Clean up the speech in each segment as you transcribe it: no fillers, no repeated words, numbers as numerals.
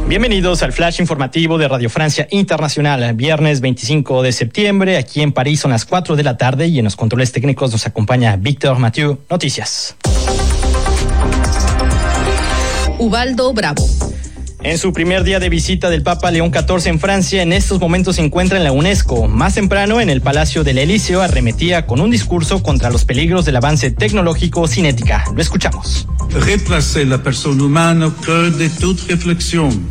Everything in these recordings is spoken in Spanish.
Bienvenidos al flash informativo de Radio Francia Internacional, viernes 25 de septiembre. Aquí en París son las 4 de la tarde y en los controles técnicos nos acompaña Víctor Mathieu. Noticias. Ubaldo Bravo. En su primer día de visita del Papa León XIV en Francia, en estos momentos se encuentra en la UNESCO. Más temprano, en el Palacio del Elíseo, arremetía con un discurso contra los peligros del avance tecnológico sin ética. Lo escuchamos. Replacer la persona humana au cœur de toute réflexion.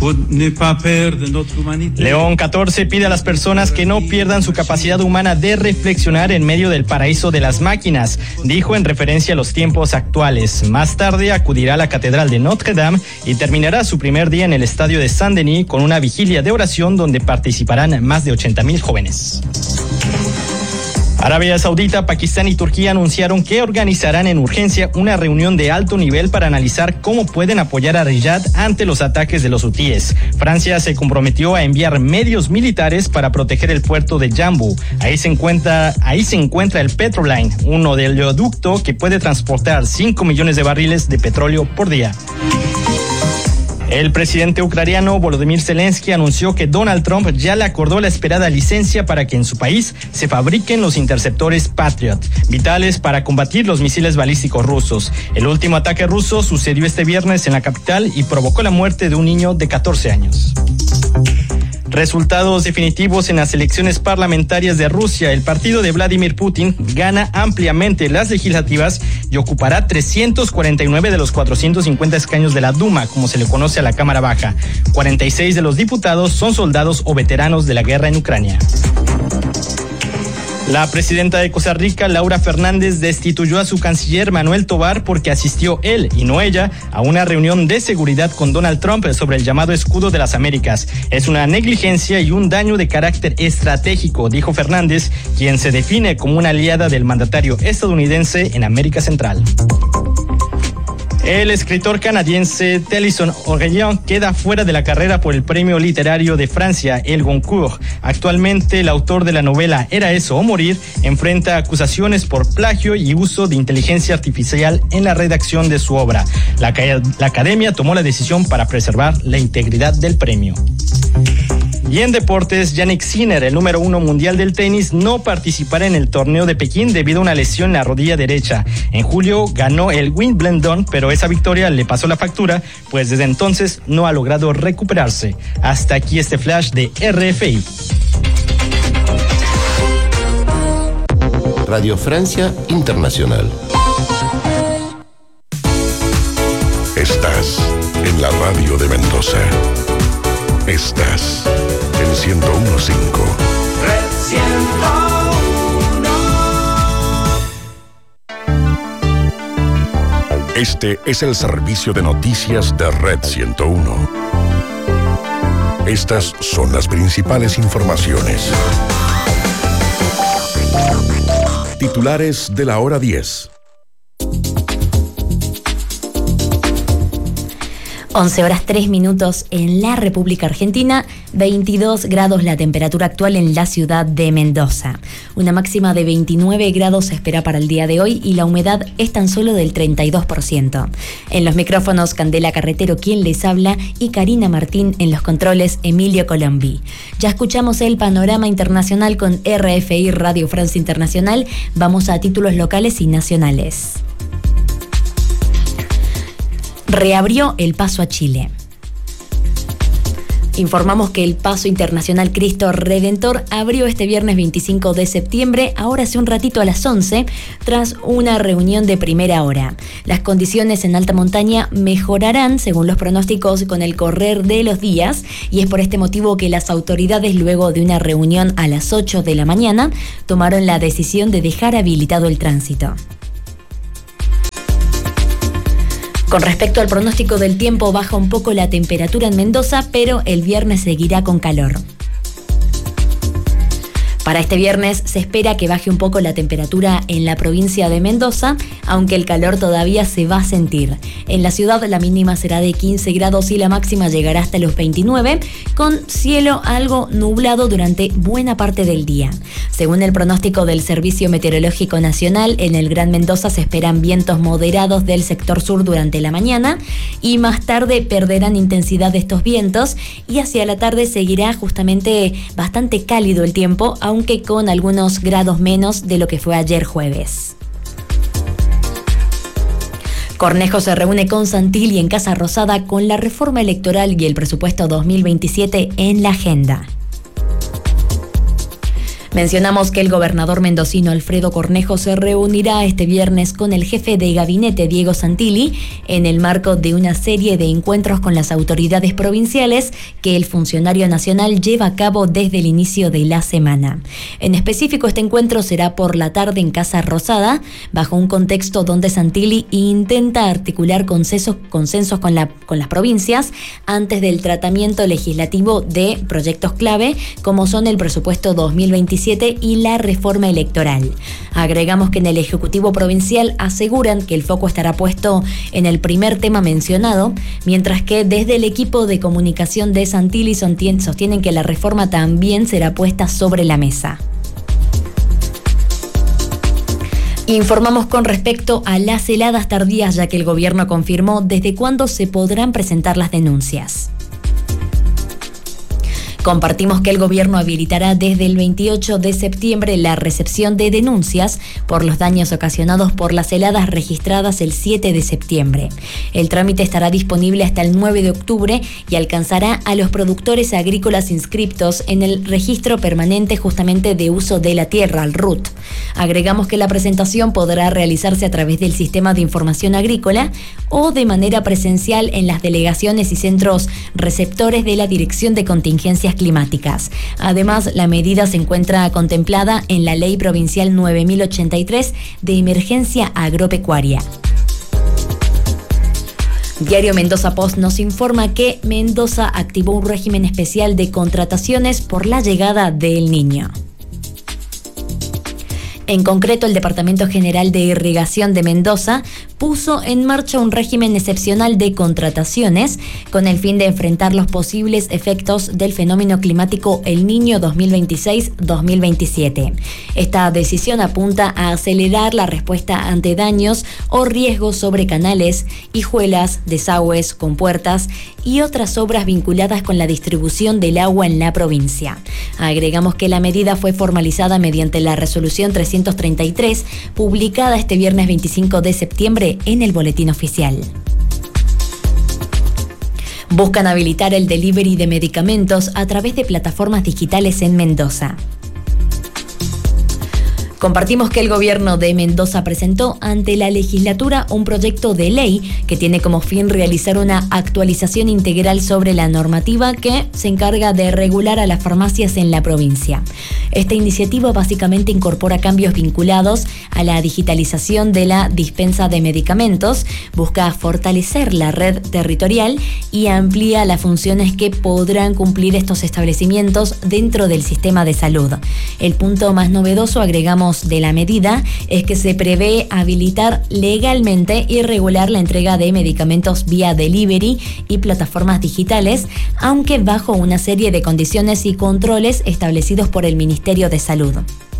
León XIV pide a las personas que no pierdan su capacidad humana de reflexionar en medio del paraíso de las máquinas, dijo en referencia a los tiempos actuales. Más tarde acudirá a la Catedral de Notre Dame y terminará su primer día en el Estadio de Saint-Denis con una vigilia de oración donde participarán más de 80,000 jóvenes. Arabia Saudita, Pakistán y Turquía anunciaron que organizarán en urgencia una reunión de alto nivel para analizar cómo pueden apoyar a Riyadh ante los ataques de los hutíes. Francia se comprometió a enviar medios militares para proteger el puerto de Jambu. Ahí se encuentra el Petroline, un oleoducto que puede transportar 5 millones de barriles de petróleo por día. El presidente ucraniano Volodymyr Zelensky anunció que Donald Trump ya le acordó la esperada licencia para que en su país se fabriquen los interceptores Patriot, vitales para combatir los misiles balísticos rusos. El último ataque ruso sucedió este viernes en la capital y provocó la muerte de un niño de 14 años. Resultados definitivos en las elecciones parlamentarias de Rusia. El partido de Vladimir Putin gana ampliamente las legislativas y ocupará 349 de los 450 escaños de la Duma, como se le conoce a la Cámara Baja. 46 de los diputados son soldados o veteranos de la guerra en Ucrania. La presidenta de Costa Rica, Laura Fernández, destituyó a su canciller Manuel Tovar porque asistió él y no ella a una reunión de seguridad con Donald Trump sobre el llamado escudo de las Américas. Es una negligencia y un daño de carácter estratégico, dijo Fernández, quien se define como una aliada del mandatario estadounidense en América Central. El escritor canadiense Tennyson O'Reilly queda fuera de la carrera por el premio literario de Francia, el Goncourt. Actualmente, el autor de la novela Era eso o morir enfrenta acusaciones por plagio y uso de inteligencia artificial en la redacción de su obra. La academia tomó la decisión para preservar la integridad del premio. Y en deportes, Jannik Sinner, el número 1 mundial del tenis, no participará en el torneo de Pekín debido a una lesión en la rodilla derecha. En julio ganó el Wimbledon, pero esa victoria le pasó la factura, pues desde entonces no ha logrado recuperarse. Hasta aquí este flash de RFI. Radio Francia Internacional. Estás en la radio de Mendoza. Estás en 101.5. Red 101. Este es el servicio de noticias de Red 101. Estas son las principales informaciones. Titulares de la hora 10. 11 horas 3 minutos en la República Argentina, 22 grados la temperatura actual en la ciudad de Mendoza. Una máxima de 29 grados se espera para el día de hoy y la humedad es tan solo del 32%. En los micrófonos, Candela Carretero, quien les habla, y Karina Martín en los controles, Emilio Colombi. Ya escuchamos el panorama internacional con RFI Radio Francia Internacional. Vamos a títulos locales y nacionales. Reabrió el paso a Chile. Informamos que el Paso Internacional Cristo Redentor abrió este viernes 25 de septiembre, ahora hace un ratito a las 11, tras una reunión de primera hora. Las condiciones en alta montaña mejorarán, según los pronósticos, con el correr de los días, y es por este motivo que las autoridades, luego de una reunión a las 8 de la mañana, tomaron la decisión de dejar habilitado el tránsito. Con respecto al pronóstico del tiempo, baja un poco la temperatura en Mendoza, pero el viernes seguirá con calor. Para este viernes se espera que baje un poco la temperatura en la provincia de Mendoza, aunque el calor todavía se va a sentir. En la ciudad la mínima será de 15 grados y la máxima llegará hasta los 29, con cielo algo nublado durante buena parte del día. Según el pronóstico del Servicio Meteorológico Nacional, en el Gran Mendoza se esperan vientos moderados del sector sur durante la mañana y más tarde perderán intensidad de estos vientos y hacia la tarde seguirá justamente bastante cálido el tiempo, aunque con algunos grados menos de lo que fue ayer jueves. Cornejo se reúne con Santilli en Casa Rosada con la reforma electoral y el presupuesto 2027 en la agenda. Mencionamos que el gobernador mendocino Alfredo Cornejo se reunirá este viernes con el jefe de gabinete Diego Santilli en el marco de una serie de encuentros con las autoridades provinciales que el funcionario nacional lleva a cabo desde el inicio de la semana. En específico, este encuentro será por la tarde en Casa Rosada, bajo un contexto donde Santilli intenta articular consensos con las provincias antes del tratamiento legislativo de proyectos clave como son el presupuesto 2027 y la reforma electoral. Agregamos que en el Ejecutivo Provincial aseguran que el foco estará puesto en el primer tema mencionado, mientras que desde el equipo de comunicación de Santilli sostienen que la reforma también será puesta sobre la mesa. Informamos con respecto a las heladas tardías, ya que el gobierno confirmó desde cuándo se podrán presentar las denuncias. Compartimos que el gobierno habilitará desde el 28 de septiembre la recepción de denuncias por los daños ocasionados por las heladas registradas el 7 de septiembre. El trámite estará disponible hasta el 9 de octubre y alcanzará a los productores agrícolas inscriptos en el registro permanente justamente de uso de la tierra, el RUT. Agregamos que la presentación podrá realizarse a través del Sistema de Información Agrícola o de manera presencial en las delegaciones y centros receptores de la Dirección de Contingencias Climáticas. Además, la medida se encuentra contemplada en la Ley Provincial 9083 de Emergencia Agropecuaria. Diario Mendoza Post nos informa que Mendoza activó un régimen especial de contrataciones por la llegada del Niño. En concreto, el Departamento General de Irrigación de Mendoza puso en marcha un régimen excepcional de contrataciones con el fin de enfrentar los posibles efectos del fenómeno climático El Niño 2026-2027. Esta decisión apunta a acelerar la respuesta ante daños o riesgos sobre canales, hijuelas, desagües, compuertas y otras obras vinculadas con la distribución del agua en la provincia. Agregamos que la medida fue formalizada mediante la resolución 333, publicada este viernes 25 de septiembre en el Boletín Oficial. Buscan habilitar el delivery de medicamentos a través de plataformas digitales en Mendoza. Compartimos que el gobierno de Mendoza presentó ante la legislatura un proyecto de ley que tiene como fin realizar una actualización integral sobre la normativa que se encarga de regular a las farmacias en la provincia. Esta iniciativa básicamente incorpora cambios vinculados a la digitalización de la dispensa de medicamentos, busca fortalecer la red territorial y amplía las funciones que podrán cumplir estos establecimientos dentro del sistema de salud. El punto más novedoso, agregamos, de la medida es que se prevé habilitar legalmente y regular la entrega de medicamentos vía delivery y plataformas digitales, aunque bajo una serie de condiciones y controles establecidos por el Ministerio de Salud.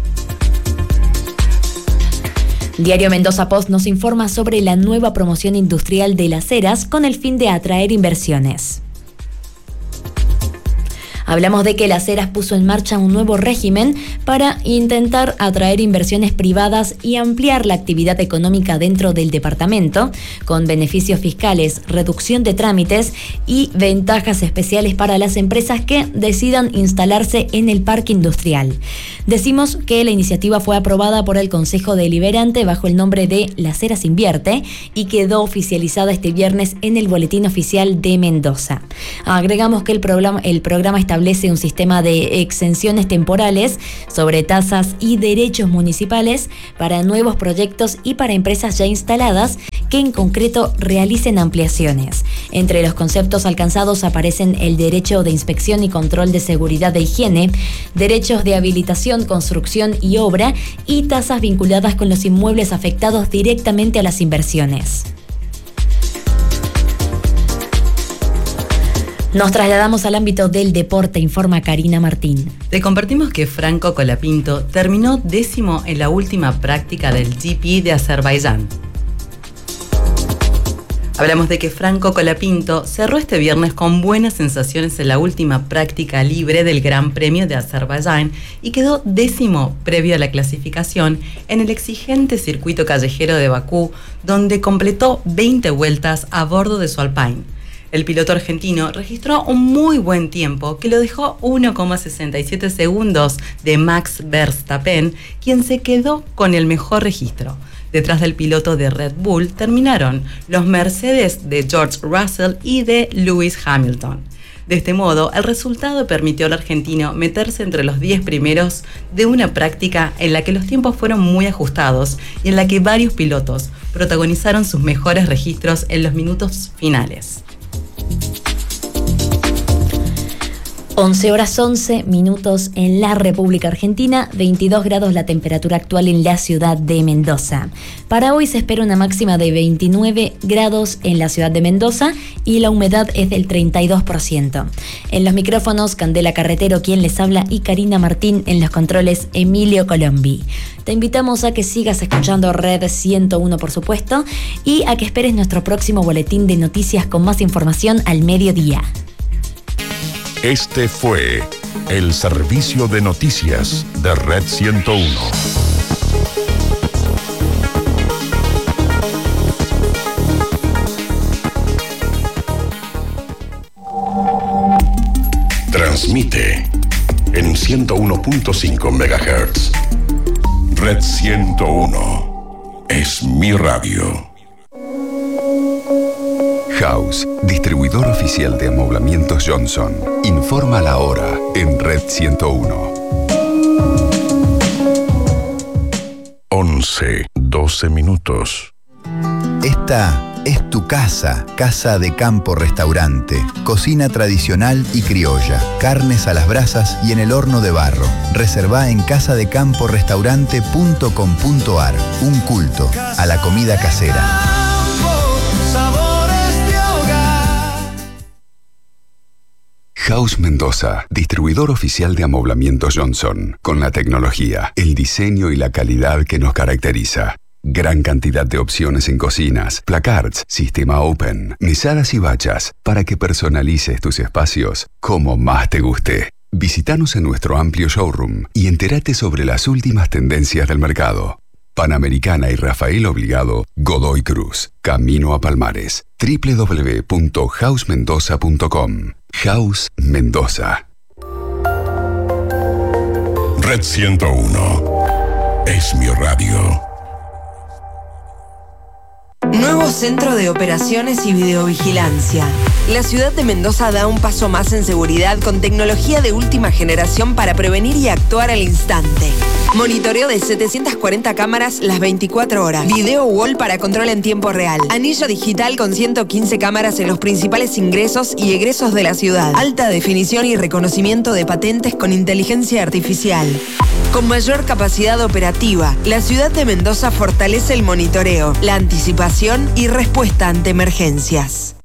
Diario Mendoza Post nos informa sobre la nueva promoción industrial de Las Heras con el fin de atraer inversiones. Hablamos de que Las Heras puso en marcha un nuevo régimen para intentar atraer inversiones privadas y ampliar la actividad económica dentro del departamento, con beneficios fiscales, reducción de trámites y ventajas especiales para las empresas que decidan instalarse en el parque industrial. Decimos que la iniciativa fue aprobada por el Consejo Deliberante bajo el nombre de Las Heras Invierte y quedó oficializada este viernes en el Boletín Oficial de Mendoza. Agregamos que el programa establece establece un sistema de exenciones temporales sobre tasas y derechos municipales para nuevos proyectos y para empresas ya instaladas que en concreto realicen ampliaciones. Entre los conceptos alcanzados aparecen el derecho de inspección y control de seguridad de higiene, derechos de habilitación, construcción y obra y tasas vinculadas con los inmuebles afectados directamente a las inversiones. Nos trasladamos al ámbito del deporte, informa Karina Martín. Te compartimos que Franco Colapinto terminó 10º en la última práctica del GP de Azerbaiyán. Hablamos de que Franco Colapinto cerró este viernes con buenas sensaciones en la última práctica libre del Gran Premio de Azerbaiyán y quedó 10º previo a la clasificación en el exigente circuito callejero de Bakú, donde completó 20 vueltas a bordo de su Alpine. El piloto argentino registró un muy buen tiempo que lo dejó 1,67 segundos de Max Verstappen, quien se quedó con el mejor registro. Detrás del piloto de Red Bull terminaron los Mercedes de George Russell y de Lewis Hamilton. De este modo, el resultado permitió al argentino meterse entre los 10 primeros de una práctica en la que los tiempos fueron muy ajustados y en la que varios pilotos protagonizaron sus mejores registros en los minutos finales. 11:11 en la República Argentina, 22 grados la temperatura actual en la ciudad de Mendoza. Para hoy se espera una máxima de 29 grados en la ciudad de Mendoza y la humedad es del 32%. En los micrófonos, Candela Carretero, quien les habla, y Karina Martín en los controles, Emilio Colombi. Te invitamos a que sigas escuchando Red 101, por supuesto, y a que esperes nuestro próximo boletín de noticias con más información al mediodía. Este fue el servicio de noticias de Red 101. Transmite en 101.5 MHz. Red 101 es mi radio. House, distribuidor oficial de amoblamientos Johnson. Informa la hora en Red 101. 11:12 minutos. Esta es tu casa, Casa de Campo Restaurante. Cocina tradicional y criolla, carnes a las brasas y en el horno de barro. Reservá en casadecamporestaurante.com.ar. Un culto a la comida casera. House Mendoza, distribuidor oficial de amoblamientos Johnson, con la tecnología, el diseño y la calidad que nos caracteriza. Gran cantidad de opciones en cocinas, placards, sistema open, mesadas y bachas, para que personalices tus espacios como más te guste. Visítanos en nuestro amplio showroom y entérate sobre las últimas tendencias del mercado. Panamericana y Rafael Obligado, Godoy Cruz, Camino a Palmares. www.housemendoza.com. House Mendoza. Red 101 es mi radio. Nuevo centro de operaciones y videovigilancia. La ciudad de Mendoza da un paso más en seguridad con tecnología de última generación para prevenir y actuar al instante. Monitoreo de 740 cámaras las 24 horas. Video wall para control en tiempo real. Anillo digital con 115 cámaras en los principales ingresos y egresos de la ciudad. Alta definición y reconocimiento de patentes con inteligencia artificial. Con mayor capacidad operativa, la ciudad de Mendoza fortalece el monitoreo, la anticipación y respuesta ante emergencias.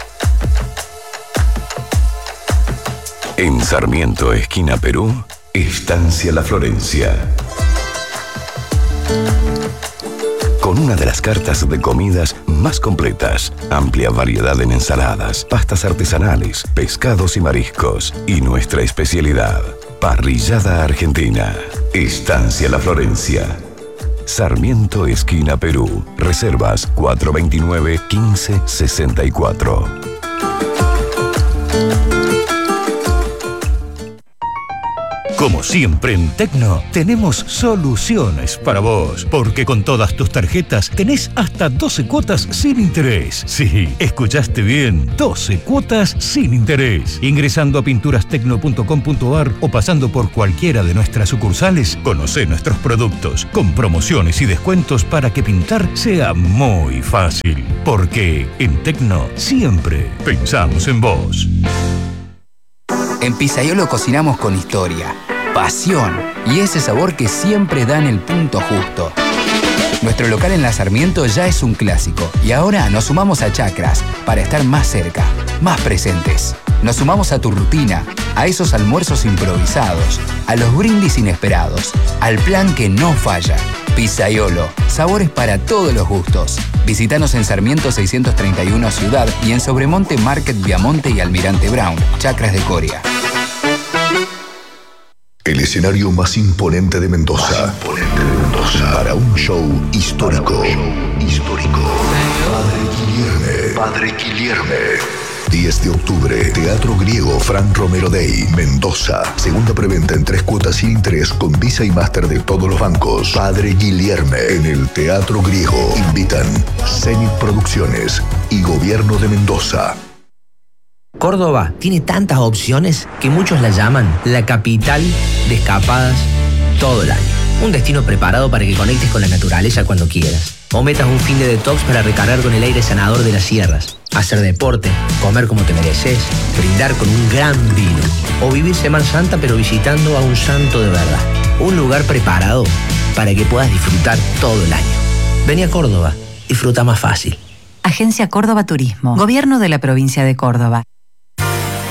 En Sarmiento, esquina Perú, Estancia La Florencia. Con una de las cartas de comidas más completas, amplia variedad en ensaladas, pastas artesanales, pescados y mariscos, y nuestra especialidad, parrillada argentina. Estancia La Florencia. Sarmiento, esquina Perú. Reservas 429-1564. Como siempre en Tecno, tenemos soluciones para vos, porque con todas tus tarjetas tenés hasta 12 cuotas sin interés. Sí, escuchaste bien, 12 cuotas sin interés. Ingresando a pinturastecno.com.ar o pasando por cualquiera de nuestras sucursales, conocé nuestros productos con promociones y descuentos para que pintar sea muy fácil. Porque en Tecno siempre pensamos en vos. En Pizzaiolo cocinamos con historia, pasión y ese sabor que siempre da en el punto justo. Nuestro local en La Sarmiento ya es un clásico y ahora nos sumamos a Chacras para estar más cerca, más presentes. Nos sumamos a tu rutina, a esos almuerzos improvisados, a los brindis inesperados, al plan que no falla. Pizzaiolo, sabores para todos los gustos. Visítanos en Sarmiento 631 Ciudad y en Sobremonte Market Viamonte y Almirante Brown, Chacras de Coria. El escenario más imponente de Mendoza. Para un show histórico. Padre Guilherme. 10 de octubre, Teatro Griego Fran Romero Day, Mendoza. Segunda preventa en 3 cuotas sin interés con Visa y Master de todos los bancos. Padre Guilherme en el Teatro Griego. Invitan Zenit Producciones y Gobierno de Mendoza. Córdoba tiene tantas opciones que muchos la llaman la capital de escapadas todo el año. Un destino preparado para que conectes con la naturaleza cuando quieras. O metas un fin de detox para recargar con el aire sanador de las sierras. Hacer deporte, comer como te mereces, brindar con un gran vino. O vivir Semana Santa pero visitando a un santo de verdad. Un lugar preparado para que puedas disfrutar todo el año. Vení a Córdoba, disfruta más fácil. Agencia Córdoba Turismo. Gobierno de la provincia de Córdoba.